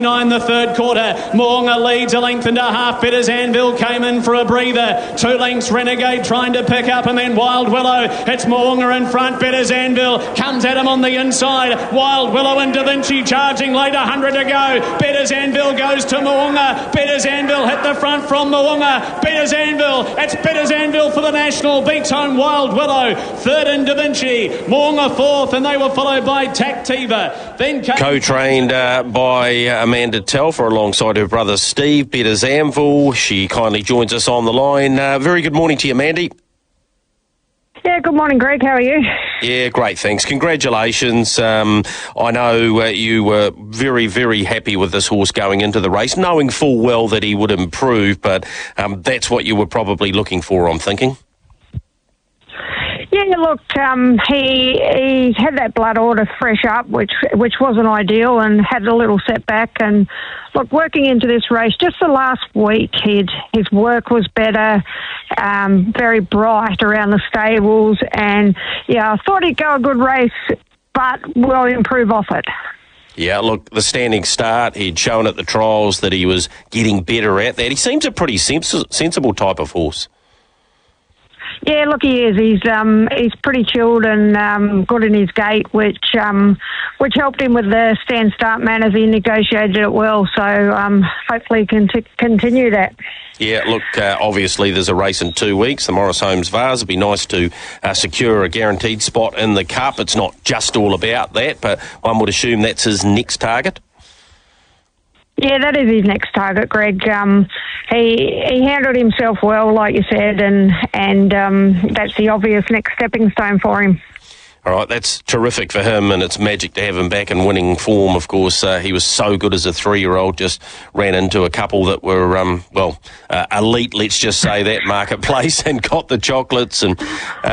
The third quarter, Moonga leads a length and a half. Bitters Anvil came in for a breather. 2 lengths, Renegade trying to pick up, and then Wild Willow. It's Moonga in front. Bitters Anvil comes at him on the inside. Wild Willow and Da Vinci charging late, 100 to go. Bitters Anvil goes to Moonga. Bitters Anvil hit the front from Moonga. Bitters Anvil, it's Bitters Anvil for the National. Beats home Wild Willow. Third in Da Vinci. Moonga fourth, and they were followed by Tactiva. Then co-trained by Amanda Telfer alongside her brother Steve. Bitters Anvil, she kindly joins us on the line. Very good morning to you, Mandy. Yeah, good morning, Greg. How are you? Yeah, great, thanks. Congratulations. I know you were very, very happy with this horse going into the race, knowing full well that he would improve, but that's what you were probably looking for, I'm thinking. Yeah, look, he had that blood order fresh up, which wasn't ideal, and had a little setback. And look, working into this race, just the last week, his work was better, very bright around the stables, and yeah, I thought he'd go a good race, but will improve off it. Yeah, look, the standing start, he'd shown at the trials that he was getting better at that. He seems a pretty sensible type of horse. Yeah, look, he is. He's pretty chilled and good in his gait, which helped him with the stand-start manners. He negotiated it well, so hopefully he can continue that. Yeah, look, obviously there's a race in 2 weeks, the Morris Holmes Vase. It'd be nice to secure a guaranteed spot in the Cup. It's not just all about that, but one would assume that's his next target. Yeah, that is his next target, Greg. He handled himself well, like you said, and that's the obvious next stepping stone for him. All right, that's terrific for him, and it's magic to have him back in winning form. Of course, he was so good as a 3-year-old, just ran into a couple that were, elite, let's just say that, marketplace, and got the chocolates. And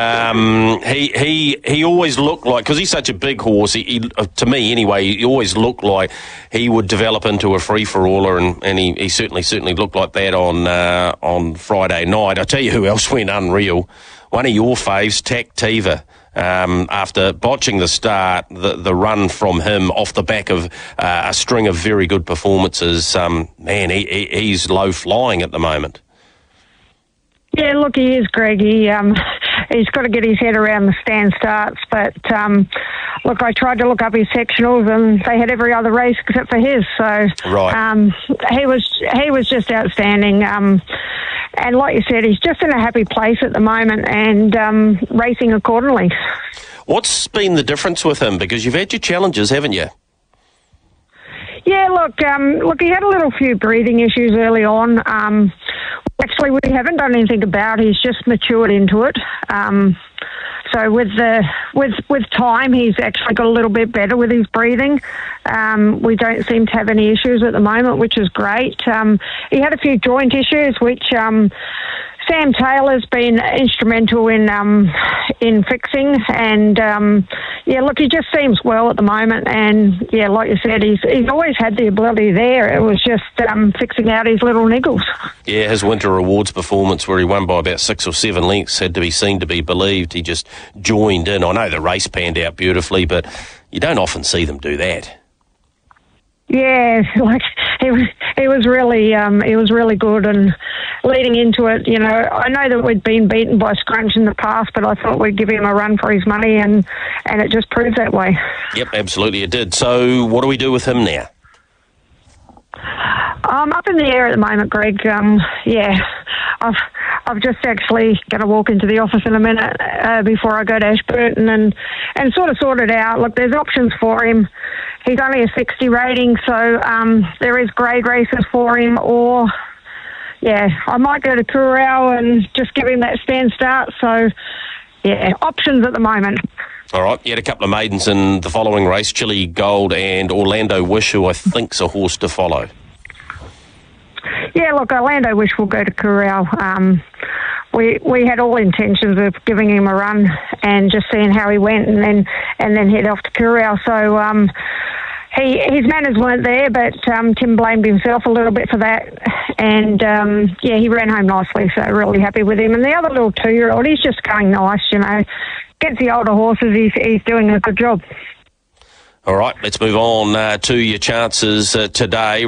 he always looked like, because he's such a big horse, he, to me anyway, he always looked like he would develop into a free-for-aller, and he certainly looked like that on Friday night. I tell you who else went unreal. One of your faves, Tactiva. After botching the start, the run from him off the back of a string of very good performances, man, he's low flying at the moment. Yeah, look, he is, Greg. He's got to get his head around the stand starts, but look, I tried to look up his sectionals, and they had every other race except for his. So right. He was just outstanding. And like you said, he's just in a happy place at the moment and racing accordingly. What's been the difference with him? Because you've had your challenges, haven't you? Yeah, look, he had a few breathing issues early on. Actually, we haven't done anything about it. He's just matured into it. So with time, he's actually got a little bit better with his breathing. We don't seem to have any issues at the moment, which is great. He had a few joint issues, which Sam Taylor's been instrumental in fixing. And yeah, look, he just seems well at the moment. And yeah, like you said, he's always had the ability there. It was just fixing out his little niggles. Yeah, his Winter Awards performance where he won by about 6 or 7 lengths had to be seen to be believed. He just joined in. I know the race panned out beautifully, but you don't often see them do that. Yeah, like he was really good, and leading into it, you know, I know that we'd been beaten by Scrunch in the past, but I thought we'd give him a run for his money, and it just proved that way. Yep, absolutely it did. So what do we do with him now? I'm up in the air at the moment, Greg. Yeah, I've just actually going to walk into the office in a minute before I go to Ashburton and sort of sort it out. Look, there's options for him. He's only a 60 rating, so there is grade races for him. Or, yeah, I might go to Currao and just give him that stand start. So, yeah, options at the moment. All right, you had a couple of maidens in the following race, Chili Gold and Orlando Wish, who I think's a horse to follow. Yeah, look, Orlando Wish will go to Currao. We had all intentions of giving him a run and just seeing how he went, and then head off to Currao. So his manners weren't there, but Tim blamed himself a little bit for that, and yeah, he ran home nicely. So really happy with him. And the other little 2-year-old, he's just going nice, you know. Gets the older horses, he's doing a good job. All right, let's move on to your chances today.